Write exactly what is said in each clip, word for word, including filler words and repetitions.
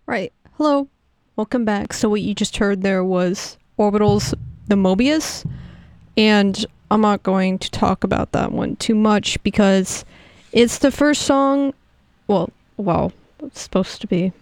Right. Hello. Welcome back. So what you just heard there was Orbital's The Mobius, and I'm not going to talk about that one too much because it's the first song, well, well, it's supposed to be.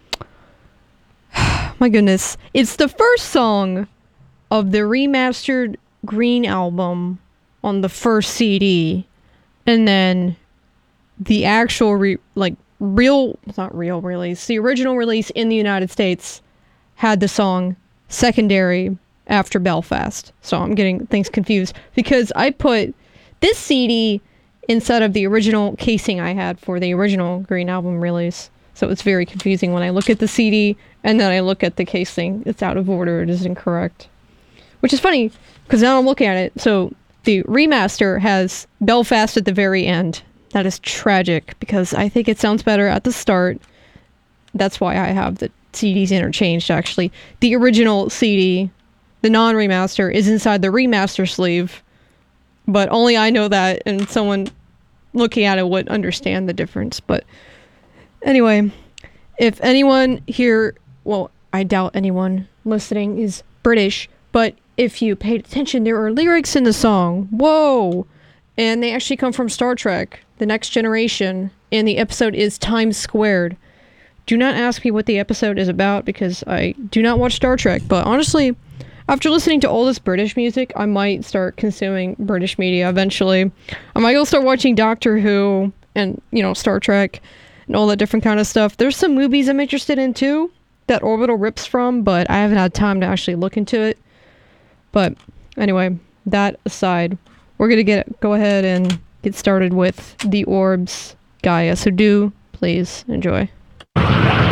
My goodness. It's the first song of the remastered Green album on the first C D, and then the actual re- like real, it's not real release, the original release in the United States had the song Secondary after Belfast. So I'm getting things confused because I put this C D instead of the original casing I had for the original Green album release. So it's very confusing when I look at the C D and then I look at the casing. It's out of order. It is incorrect. Which is funny because now I'm looking at it. So the remaster has Belfast at the very end. That is tragic because I think it sounds better at the start. That's why I have the C Ds interchanged, actually. The original C D, the non-remaster, is inside the remaster sleeve, but only I know that, and someone looking at it would understand the difference. But anyway, if anyone here, well, I doubt anyone listening is British, but if you paid attention, there are lyrics in the song. Whoa! And they actually come from Star Trek, The Next Generation, and the episode is Times Squared. Do not ask me what the episode is about because I do not watch Star Trek, but honestly, after listening to all this British music, I might start consuming British media eventually. I might go start watching Doctor Who and, you know, Star Trek and all that different kind of stuff. There's some movies I'm interested in too that Orbital rips from, but I haven't had time to actually look into it. But anyway, that aside, we're going to get go ahead and get started with the Orbs Gaia. So do please enjoy.